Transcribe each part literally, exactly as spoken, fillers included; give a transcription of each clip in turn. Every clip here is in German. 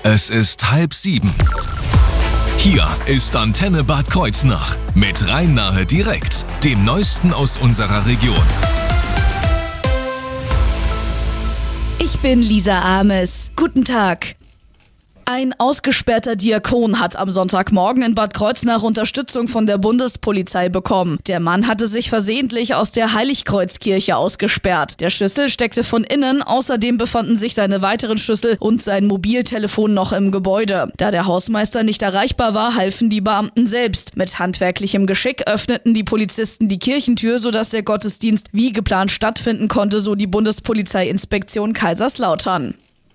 Es ist halb sieben. Hier ist Antenne Bad Kreuznach mit Rhein-Nahe direkt, dem Neuesten aus unserer Region. Ich bin Lisa Ames. Guten Tag. Ein ausgesperrter Diakon hat am Sonntagmorgen in Bad Kreuznach Unterstützung von der Bundespolizei bekommen. Der Mann hatte sich versehentlich aus der Heiligkreuzkirche ausgesperrt. Der Schlüssel steckte von innen, außerdem befanden sich seine weiteren Schlüssel und sein Mobiltelefon noch im Gebäude. Da der Hausmeister nicht erreichbar war, halfen die Beamten selbst. Mit handwerklichem Geschick öffneten die Polizisten die Kirchentür, sodass der Gottesdienst wie geplant stattfinden konnte, so die Bundespolizeiinspektion Kaiserslautern.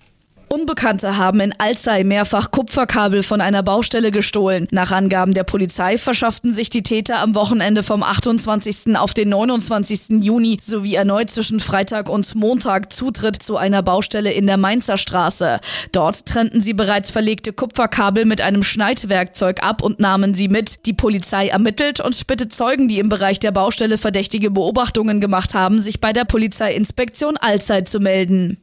Unbekannte haben in Alzey mehrfach Kupferkabel von einer Baustelle gestohlen. Nach Angaben der Polizei verschafften sich die Täter am Wochenende vom achtundzwanzigsten auf den neunundzwanzigsten Juni sowie erneut zwischen Freitag und Montag Zutritt zu einer Baustelle in der Mainzer Straße. Dort trennten sie bereits verlegte Kupferkabel mit einem Schneidwerkzeug ab und nahmen sie mit. Die Polizei ermittelt und bittet Zeugen, die im Bereich der Baustelle verdächtige Beobachtungen gemacht haben, sich bei der Polizeiinspektion Alzey zu melden.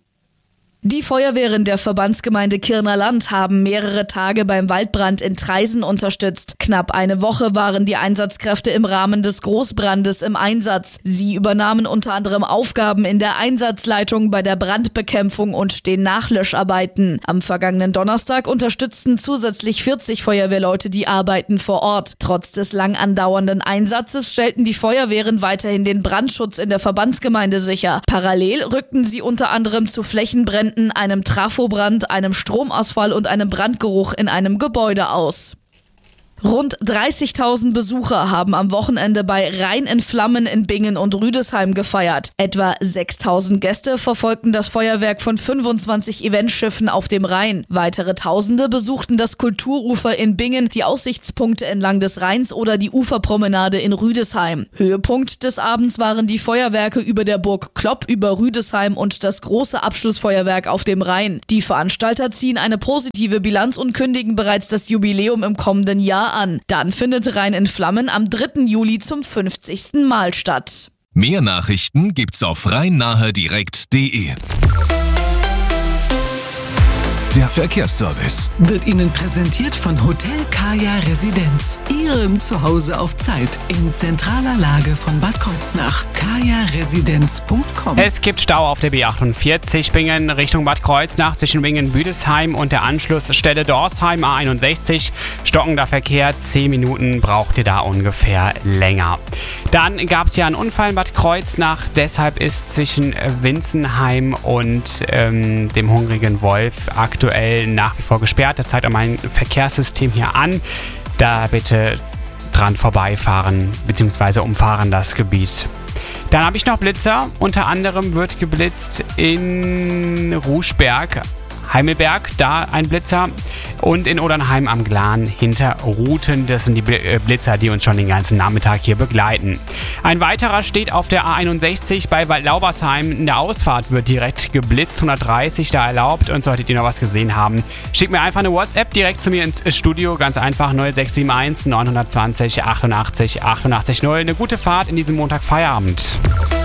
Die Feuerwehren der Verbandsgemeinde Kirner Land haben mehrere Tage beim Waldbrand in Traisen unterstützt. Knapp eine Woche waren die Einsatzkräfte im Rahmen des Großbrandes im Einsatz. Sie übernahmen unter anderem Aufgaben in der Einsatzleitung, bei der Brandbekämpfung und den Nachlöscharbeiten. Am vergangenen Donnerstag unterstützten zusätzlich vierzig Feuerwehrleute die Arbeiten vor Ort. Trotz des lang andauernden Einsatzes stellten die Feuerwehren weiterhin den Brandschutz in der Verbandsgemeinde sicher. Parallel rückten sie unter anderem zu Flächenbränden, einem Trafobrand, einem Stromausfall und einem Brandgeruch in einem Gebäude aus. Rund dreißigtausend Besucher haben am Wochenende bei Rhein in Flammen in Bingen und Rüdesheim gefeiert. Etwa sechstausend Gäste verfolgten das Feuerwerk von fünfundzwanzig Eventschiffen auf dem Rhein. Weitere Tausende besuchten das Kulturufer in Bingen, die Aussichtspunkte entlang des Rheins oder die Uferpromenade in Rüdesheim. Höhepunkt des Abends waren die Feuerwerke über der Burg Klopp über Rüdesheim und das große Abschlussfeuerwerk auf dem Rhein. Die Veranstalter ziehen eine positive Bilanz und kündigen bereits das Jubiläum im kommenden Jahr an. Dann findet Rhein in Flammen am dritten Juli zum fünfzigsten Mal statt. Mehr Nachrichten gibt's auf rhein-nahe direkt punkt de. Der Verkehrsservice wird Ihnen präsentiert von Hotel Kaya Residenz, Ihrem Zuhause auf Zeit in zentraler Lage von Bad Kreuznach. kaya residenz punkt com. Es gibt Stau auf der B achtundvierzig Bingen Richtung Bad Kreuznach zwischen Bingen-Büdesheim und der Anschlussstelle Dorsheim A einundsechzig. Stockender Verkehr, zehn Minuten braucht ihr da ungefähr länger. Dann gab es ja einen Unfall in Bad Kreuznach, deshalb ist zwischen Winzenheim und ähm, dem Hungrigen Wolf aktuell nach wie vor gesperrt. Das zeigt auch mein Verkehrssystem hier an. Da bitte dran vorbeifahren bzw. umfahren das Gebiet. Dann habe ich noch Blitzer. Unter anderem wird geblitzt in Ruschberg, Heimelberg, da ein Blitzer, und in Odernheim am Glan hinter Ruten. Das sind die Blitzer, die uns schon den ganzen Nachmittag hier begleiten. Ein weiterer steht auf der A einundsechzig bei Waldlaubersheim. In der Ausfahrt wird direkt geblitzt, hundertdreißig da erlaubt, und solltet ihr noch was gesehen haben, schickt mir einfach eine WhatsApp direkt zu mir ins Studio, ganz einfach null sechs sieben eins neun zwei null achtundachtzig achtundachtzig null. Eine gute Fahrt in diesem Montagfeierabend.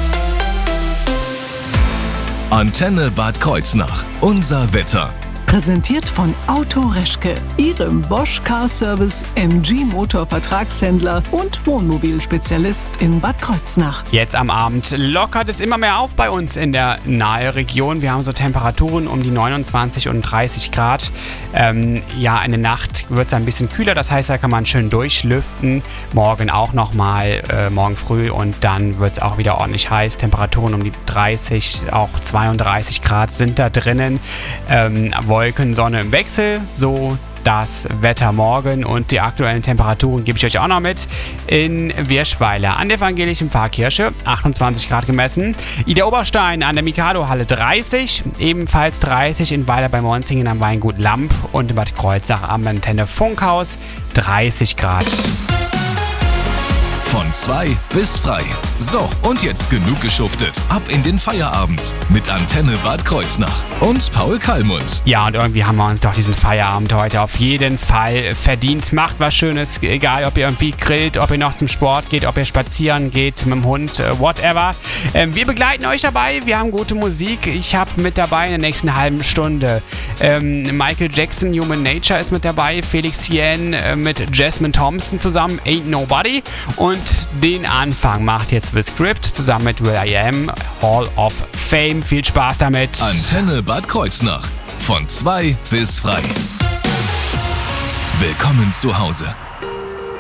Antenne Bad Kreuznach. Unser Wetter. Präsentiert von Auto Reschke, Ihrem Bosch Car Service M G Motor Vertragshändler und Wohnmobilspezialist in Bad Kreuznach. Jetzt am Abend lockert es immer mehr auf bei uns in der nahe Region. Wir haben so Temperaturen um die neunundzwanzig und dreißig Grad. Ähm, ja, in der Nacht wird es ein bisschen kühler, das heißt, da kann man schön durchlüften. Morgen auch nochmal, äh, morgen früh, und dann wird es auch wieder ordentlich heiß. Temperaturen um die dreißig, auch zweiunddreißig Grad sind da drinnen. Ähm, Wolken, Sonne im Wechsel, so das Wetter morgen, und die aktuellen Temperaturen gebe ich euch auch noch mit. In Wirschweiler an der evangelischen Pfarrkirche achtundzwanzig Grad gemessen. Ida Oberstein an der Mikado-Halle dreißig, ebenfalls dreißig in Weiler bei Monzingen am Weingut Lamp, und in Bad Kreuznach am Antenne Funkhaus dreißig Grad. Von zwei bis frei. So, und jetzt genug geschuftet. Ab in den Feierabend mit Antenne Bad Kreuznach und Paul Kallmund. Ja, und irgendwie haben wir uns doch diesen Feierabend heute auf jeden Fall verdient. Macht was Schönes, egal ob ihr irgendwie grillt, ob ihr noch zum Sport geht, ob ihr spazieren geht mit dem Hund, whatever. Ähm, wir begleiten euch dabei, wir haben gute Musik. Ich habe mit dabei in der nächsten halben Stunde ähm, Michael Jackson, Human Nature ist mit dabei, Felix Jähn äh, mit Jasmine Thompson zusammen, Ain't Nobody. Und den Anfang macht jetzt The Script zusammen mit Will I Am, Hall of Fame. Viel Spaß damit. Antenne Bad Kreuznach. Von zwei bis frei. Willkommen zu Hause.